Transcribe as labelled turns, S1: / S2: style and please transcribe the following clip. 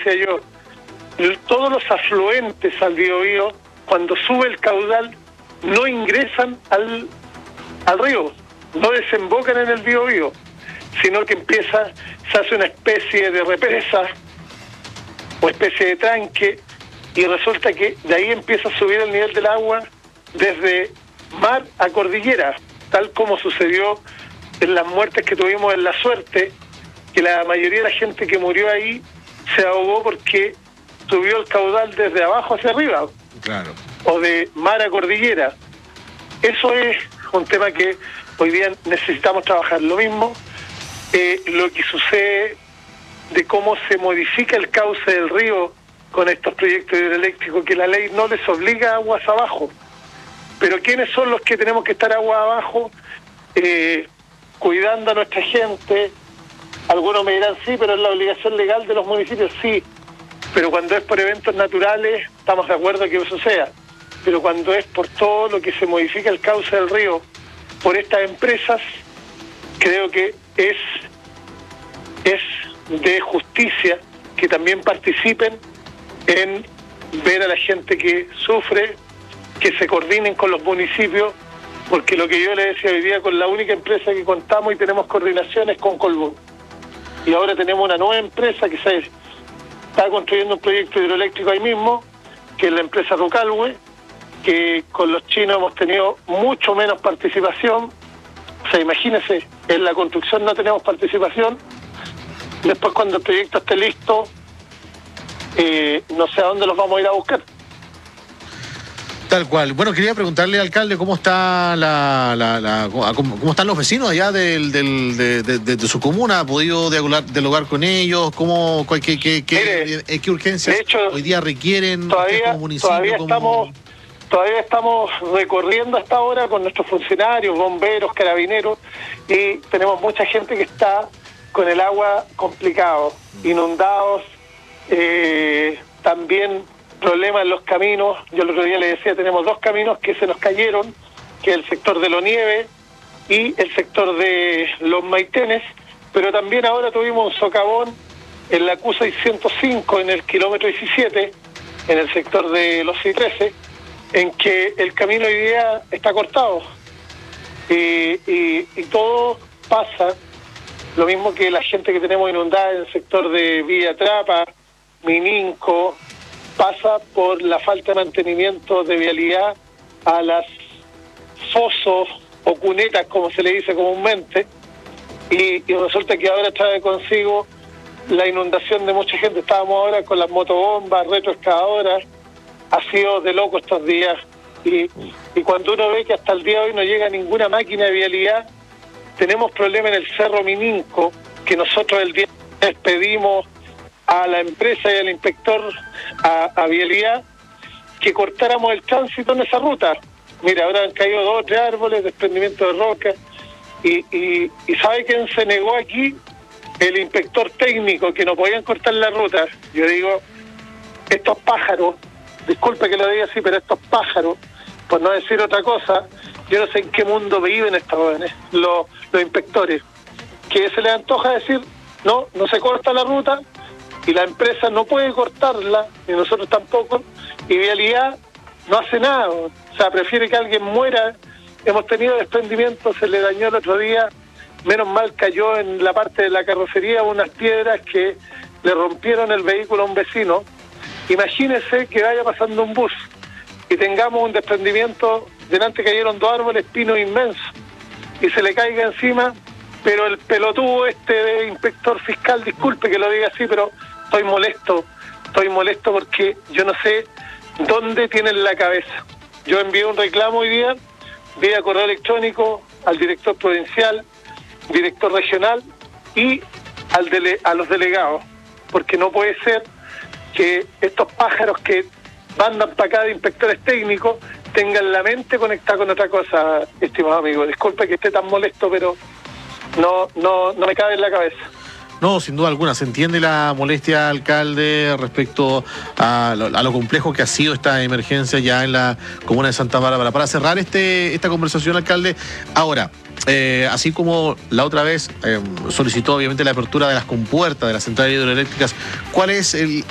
S1: decía yo, todos los afluentes al Biobío, cuando sube el caudal, no ingresan al río, no desembocan en el Biobío, sino que se hace una especie de represa o especie de tranque, y resulta que de ahí empieza a subir el nivel del agua desde mar a cordillera, tal como sucedió en las muertes que tuvimos en La Suerte, que la mayoría de la gente que murió ahí se ahogó porque subió el caudal desde abajo hacia arriba.
S2: Claro.
S1: O de mar a cordillera. Eso es un tema que hoy día necesitamos trabajar. Lo mismo, lo que sucede de cómo se modifica el cauce del río con estos proyectos hidroeléctricos, que la ley no les obliga a aguas abajo. Pero ¿quiénes son los que tenemos que estar aguas abajo? Cuidando a nuestra gente. Algunos me dirán, sí, pero es la obligación legal de los municipios, sí. Pero cuando es por eventos naturales, estamos de acuerdo que eso sea. Pero cuando es por todo lo que se modifica el cauce del río por estas empresas, creo que es de justicia que también participen en ver a la gente que sufre, que se coordinen con los municipios, porque lo que yo le decía hoy día, con la única empresa que contamos y tenemos coordinaciones con Colbún. Y ahora tenemos una nueva empresa que se está construyendo un proyecto hidroeléctrico ahí mismo, que es la empresa Rucalhue, que con los chinos hemos tenido mucho menos participación. O sea, imagínense, en la construcción no tenemos participación. Después, cuando el proyecto esté listo, no sé a dónde los vamos a ir a buscar.
S2: Tal cual. Bueno, quería preguntarle, alcalde, cómo está cómo están los vecinos allá de su comuna. ¿Ha podido dialogar con ellos? ¿Qué urgencias hoy día requieren como municipio?
S1: Todavía estamos recorriendo hasta ahora con nuestros funcionarios, bomberos, carabineros, y tenemos mucha gente que está con el agua complicado, inundados, también problemas en los caminos. Yo el otro día le decía, tenemos 2 caminos que se nos cayeron, que es el sector de Lonieve y el sector de Los Maitenes, pero también ahora tuvimos un socavón en la Q605, en el kilómetro 17, en el sector de Los C13, en que el camino hoy día está cortado. Y todo pasa, lo mismo que la gente que tenemos inundada en el sector de Villa Trapa, Mininco, pasa por la falta de mantenimiento de vialidad a las fosos o cunetas, como se le dice comúnmente, y resulta que ahora trae consigo la inundación de mucha gente. Estábamos ahora con las motobombas, retroexcavadoras, ha sido de loco estos días, y cuando uno ve que hasta el día de hoy no llega ninguna máquina de vialidad, tenemos problemas en el Cerro Mininco, que nosotros el día pedimos a la empresa y al inspector a vialidad que cortáramos el tránsito en esa ruta. Mira, ahora han caído 2 o 3 árboles, desprendimiento de roca, y ¿sabe quién se negó aquí? El inspector técnico, que no podían cortar la ruta. Yo digo, estos pájaros, disculpe que lo diga así, pero estos pájaros, por no decir otra cosa, yo no sé en qué mundo viven estos jóvenes, los inspectores, que se les antoja decir, no se corta la ruta, y la empresa no puede cortarla, y nosotros tampoco, y vialidad no hace nada. O sea, prefiere que alguien muera. Hemos tenido desprendimientos, se le dañó el otro día, menos mal cayó en la parte de la carrocería unas piedras que le rompieron el vehículo a un vecino. Imagínese que vaya pasando un bus y tengamos un desprendimiento, delante cayeron 2 árboles pinos inmensos, y se le caiga encima, pero el pelotudo de inspector fiscal, disculpe que lo diga así, pero estoy molesto porque yo no sé dónde tienen la cabeza. Yo envié un reclamo hoy día, vía correo electrónico, al director provincial, director regional y a los delegados, porque no puede ser que estos pájaros que mandan para acá de inspectores técnicos tengan la mente conectada con otra cosa, estimado amigo. Disculpe que esté tan molesto, pero no me cabe en la cabeza.
S2: No, sin duda alguna, se entiende la molestia, alcalde, respecto a lo complejo que ha sido esta emergencia ya en la comuna de Santa Bárbara. Para cerrar esta conversación, alcalde, ahora, así como la otra vez solicitó obviamente la apertura de las compuertas de las centrales hidroeléctricas, ¿cuál es